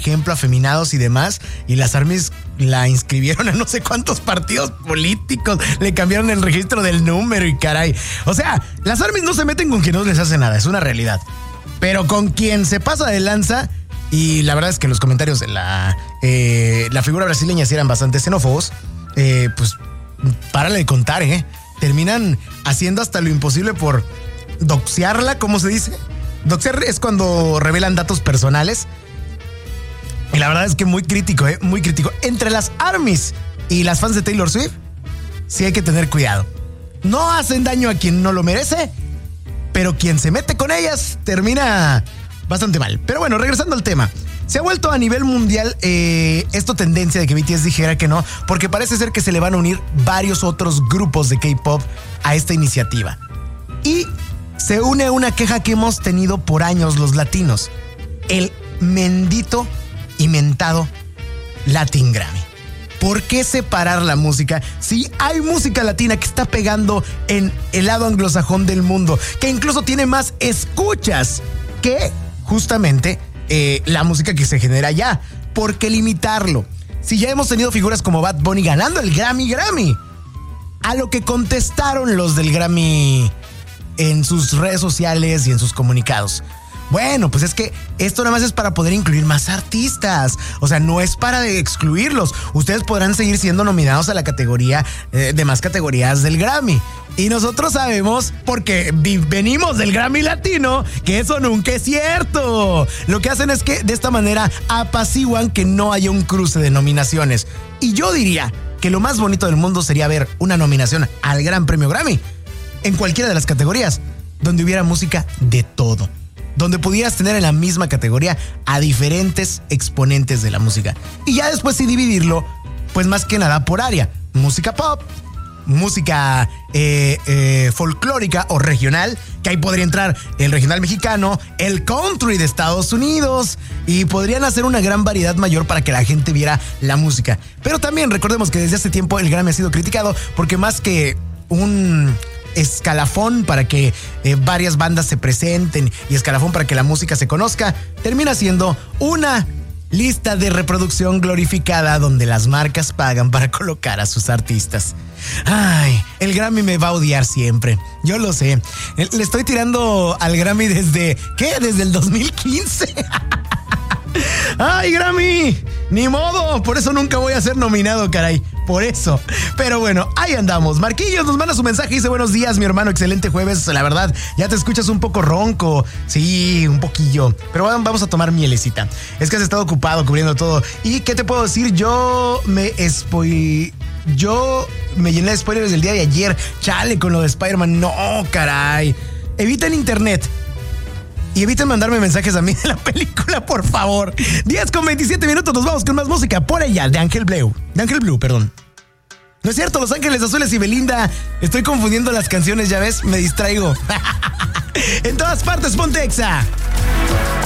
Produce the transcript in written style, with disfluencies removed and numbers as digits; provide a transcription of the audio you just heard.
ejemplo, afeminados y demás, y las ARMYs la inscribieron a no sé cuántos partidos políticos, le cambiaron el registro del número y caray. O sea, las ARMYs no se meten con quien no les hace nada, es una realidad. Pero con quien se pasa de lanza, y la verdad es que los comentarios de la figura brasileña sí eran bastante xenófobos, pues párale de contar, terminan haciendo hasta lo imposible por doxearla, ¿cómo se dice? Doxear es cuando revelan datos personales. Y la verdad es que muy crítico, muy crítico. Entre las ARMYs y las fans de Taylor Swift, sí hay que tener cuidado. No hacen daño a quien no lo merece, pero quien se mete con ellas termina bastante mal. Pero bueno, regresando al tema. Se ha vuelto a nivel mundial esto tendencia de que BTS dijera que no, porque parece ser que se le van a unir varios otros grupos de K-pop a esta iniciativa. Y se une una queja que hemos tenido por años los latinos: el bendito y mentado Latin Grammy. ¿Por qué separar la música si hay música latina que está pegando en el lado anglosajón del mundo, que incluso tiene más escuchas que justamente la música que se genera allá? ¿Por qué limitarlo? Si ya hemos tenido figuras como Bad Bunny ganando el Grammy. A lo que contestaron los del Grammy en sus redes sociales y en sus comunicados: bueno, pues es que esto nada más es para poder incluir más artistas. O sea, no es para excluirlos. Ustedes podrán seguir siendo nominados a la categoría de más categorías del Grammy. Y nosotros sabemos, porque venimos del Grammy Latino, que eso nunca es cierto. Lo que hacen es que de esta manera apaciguan que no haya un cruce de nominaciones. Y yo diría que lo más bonito del mundo sería ver una nominación al Gran Premio Grammy en cualquiera de las categorías, donde hubiera música de todo, donde pudieras tener en la misma categoría a diferentes exponentes de la música. Y ya después sí dividirlo, pues más que nada por área: música pop, música folclórica o regional, que ahí podría entrar el regional mexicano, el country de Estados Unidos, y podrían hacer una gran variedad mayor para que la gente viera la música. Pero también recordemos que desde hace tiempo el Grammy ha sido criticado porque más que un escalafón para que varias bandas se presenten y escalafón para que la música se conozca, termina siendo una lista de reproducción glorificada donde las marcas pagan para colocar a sus artistas. Ay, el Grammy me va a odiar siempre, yo lo sé. Le estoy tirando al Grammy desde el 2015. ¡Ay, Grammy! ¡Ni modo! Por eso nunca voy a ser nominado, caray. Por eso. Pero bueno, ahí andamos. Marquillos nos manda su mensaje y dice: buenos días, mi hermano, excelente jueves. La verdad, ya te escuchas un poco ronco. Sí, un poquillo. Pero vamos a tomar mielecita. Es que has estado ocupado cubriendo todo. ¿Y qué te puedo decir? Yo me llené de spoilers el día de ayer. Chale, con lo de Spider-Man. No, caray. Eviten internet. Y eviten mandarme mensajes a mí de la película, por favor. 10:27 minutos, nos vamos con más música. Por ella, de Ángel Blue, perdón. No es cierto, Los Ángeles Azules y Belinda. Estoy confundiendo las canciones, ya ves, me distraigo. En todas partes, ponte Exa.